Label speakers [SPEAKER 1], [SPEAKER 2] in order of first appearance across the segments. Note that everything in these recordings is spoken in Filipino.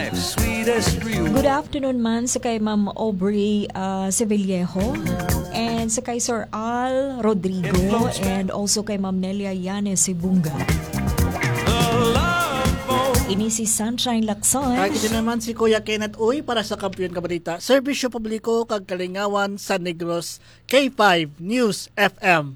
[SPEAKER 1] life's sweetest reward.
[SPEAKER 2] Good afternoon man sa kay Ma'am Aubrey Sevillejo and sa kay Sir Al Rodrigo and also kay Ma'am Nelia Yanes Sibunga. Ini si Sunshine Lacson.
[SPEAKER 3] Kaya naman si Kuya Kenneth Uy para sa Kampiyon Kabalita, Serbisyo Publiko kag Kalingawan San Negros, K5 News FM.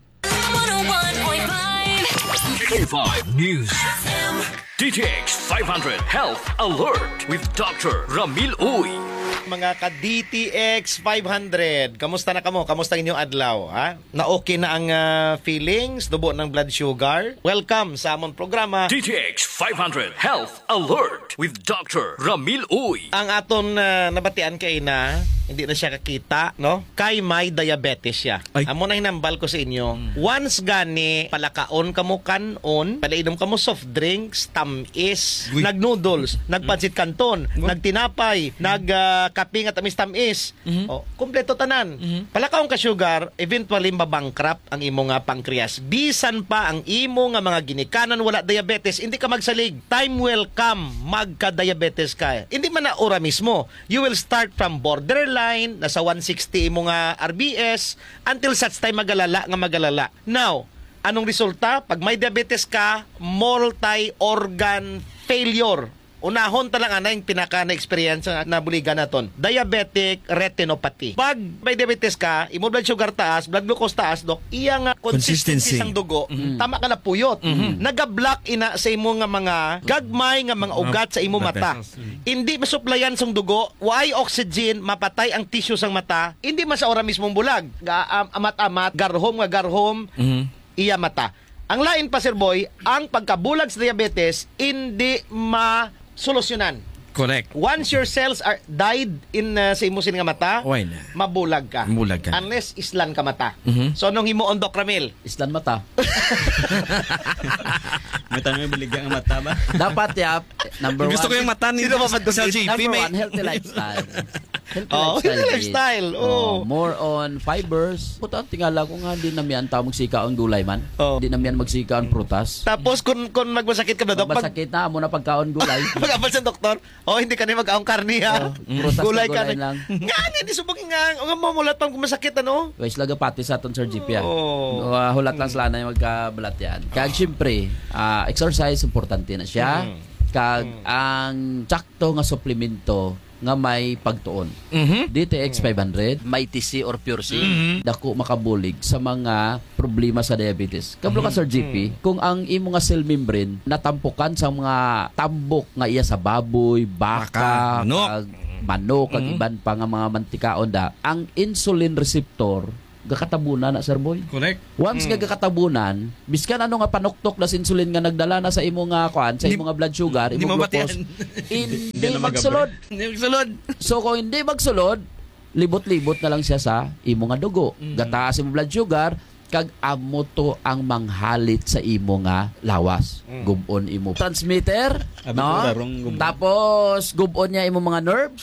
[SPEAKER 4] 101.5 K5 News FM. DTX 500 Health Alert with Dr. Ramil Uy.
[SPEAKER 5] Mga ka-DTX 500, kamusta na kamo? Kamusta ang inyong adlaw? Ha? Na okay na ang feelings, dubo ng blood sugar? Welcome sa among programa.
[SPEAKER 4] DTX 500 Health Alert with Dr. Ramil Uy.
[SPEAKER 5] Ang aton nabatian kay na, hindi na siya kakita, no? Kay may diabetes siya. Amo na hinambal ko sa inyo. Once gani, palakaon kamo kanon, palainom kamo soft drinks, tamis, nag-noodles, nagpansit kanton, nagtinapay, nagkape nga tamis-tamis. O, kumpleto tanan. Palakaon ka sugar, eventually mabankrupt ang imo nga pancreas. Bisan pa ang imo nga mga ginikanan wala diabetes, hindi ka magsalig. Time will come, magka-diabetes ka. Hindi man na ora mismo. You will start from borderline, nasa 160 imo nga RBS, until such time magalala. Now, anong resulta? Pag may diabetes ka, multi-organ failure. Unahon talaga na yung pinaka-na-experience na buligan naton. Diabetic retinopathy. Pag may diabetes ka, imo blood sugar taas, blood glucose taas, dok, iya nga consistency sang dugo, tama ka na puyot. Naga-block ina sa imo nga mga gagmay nga mga ugat sa imo mata. Hindi masuplayan sang dugo, why oxygen, mapatay ang tissue sang mata, hindi man sa ora mismong bulag. Amat-amat, garhom, iya mata. Ang lain pa, Sir Boy, ang pagkabulag sa diabetes, hindi solusyonan.
[SPEAKER 6] Correct.
[SPEAKER 5] Once your cells are died in sa imusin nga mata, mabulag ka. Unless islan ka mata. So, nung himuon, Doc Ramil?
[SPEAKER 7] Islan mata.
[SPEAKER 6] May tanong yung baligyan ang mata ba?
[SPEAKER 7] Dapat number one.
[SPEAKER 6] Gusto ko yung mata ni sa GP.
[SPEAKER 7] Number one, healthy lifestyle.
[SPEAKER 5] Healthy lifestyle.
[SPEAKER 7] More on fibers. Puta, tingala ko nga, hindi naman tao magsikaon gulay man. Hindi naman magsikaon prutas.
[SPEAKER 5] Tapos, kung magmasakit ka na, Doc?
[SPEAKER 7] Masakit na, mo na pagkaon gulay.
[SPEAKER 5] Pag-apal sa doktor, hindi ka na mag-aong karni, ha?
[SPEAKER 7] Gulay ka na.
[SPEAKER 5] Nga, hindi subagin nga. Ang mamulat pang kumasakit, ano?
[SPEAKER 7] Wais laga pati sa aton Sir GP, hulat lang sila na yung magkabalat yan. Kag, syempre, exercise, importante na siya. Kag, ang tsakto nga suplemento nga may pagtuon. DTX 500, may TC or Pure C, dako makabulig sa mga problema sa diabetes. Kablo ka Sir GP, kung ang imo nga cell membrane natampukan sa mga tambok nga iya sa baboy, baka, manok, kag iban pa nga mga mantikaon da, ang insulin receptor gakatabunan na Sir Boy.
[SPEAKER 6] Correct.
[SPEAKER 7] Once nga gakatabunan, biskan ano nga panuktok na insulin nga nagdala na sa imo nga kuan, sa imo nga blood sugar, imo glucose. Hindi magsulod. So kung hindi magsulod, libot-libot na lang siya sa imo nga dugo. Gataas imo blood sugar, kag amo to ang manghalit sa imo nga lawas. Gubon imo transmitter, no? Tapos gubon niya imo mga nerves.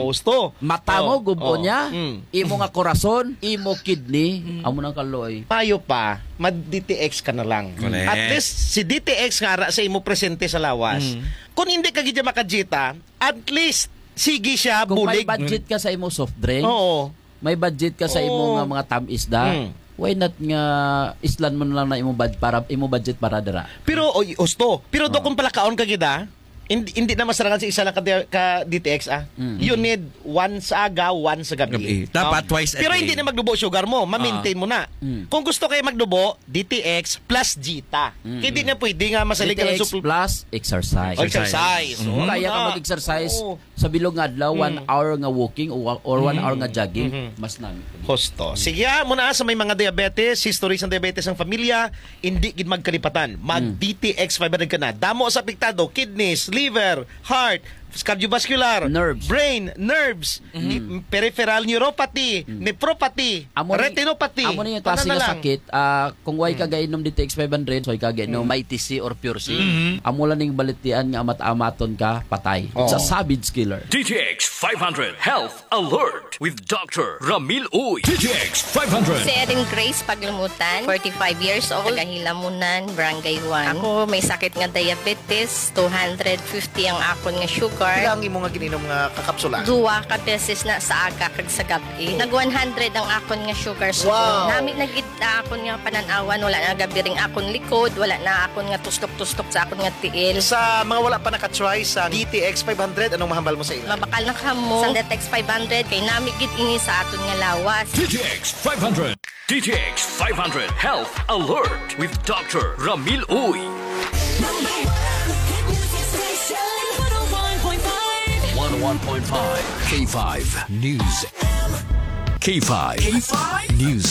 [SPEAKER 7] Mata mo gubon niya. Imo nga korason, imo kidney, amo nang kaloy.
[SPEAKER 5] Payo pa, mag-DTX ka na lang. At least si DTX nga sa imo presente sa lawas. Kung hindi ka gidya makajita, at least sige siya
[SPEAKER 7] kung
[SPEAKER 5] bulig.
[SPEAKER 7] Kung may budget ka sa imo soft drink, may budget ka sa imo nga mga tamis-isda, why not nga islan mo na lang na imo budget para dira.
[SPEAKER 5] Pero pero do kung pala kaon ka gida, hindi na masarangan sa isa lang ka DTX You need once aga, once sa gabi.
[SPEAKER 6] Dapat twice a day.
[SPEAKER 5] Pero hindi na magdubo sugar mo, ma-maintain mo na. Kung gusto kayo magdubo, DTX plus Gita. Kaya di na pwede nga masalig ka ng
[SPEAKER 7] DTX plus exercise. Kaya ka mag-exercise sa bilog nga adlaw, 1 hour nga walking or 1 hour nga jogging, mas nami.
[SPEAKER 5] Hosto. Sige, muna sa may mga diabetes, history sa diabetes ang pamilya, hindi gid magkalipatan. Mag-DTX 500 ka na. Damo sa apektado, kidneys, liver, heart, cardiovascular,
[SPEAKER 7] nerves,
[SPEAKER 5] brain, nerves, peripheral neuropathy, nephropathy, retinopathy.
[SPEAKER 7] Amo na yung klase nga sakit. Kung way kagainom DTX 500, so kagainom may TC or Pure C, amo lang ning balitian nga amat-amaton ka, patay. It's a savage killer.
[SPEAKER 4] DTX 500 Health Alert with Dr. Ramil Uy. DTX 500.
[SPEAKER 8] Si Erin Grace Paglimutan, 45 years old, Hilamunan, Barangay 1. Ako may sakit nga diabetes, 250 ang akon nga sugar. sugar.
[SPEAKER 5] Ilang imo nga giinom nga kakapsula?
[SPEAKER 8] 2 ka beses na sa aga kag sa gabi. Nag 100 ang akon nga sugar so
[SPEAKER 5] Wow.
[SPEAKER 8] nami nagid na akon nga pananawan, wala na gabi ring akon likod, wala na akon nga tustok-tustok sa akon nga tiil.
[SPEAKER 5] Sa mga wala pa nakatry sa DTX 500, anong mahambal mo sa ila?
[SPEAKER 8] Mabakal na kamo sa DTX 500 kay nami gid ini sa aton nga lawas.
[SPEAKER 4] DTX 500. DTX 500 Health Alert with Dr. Ramil Uy. 101.5 K5 News. K5 News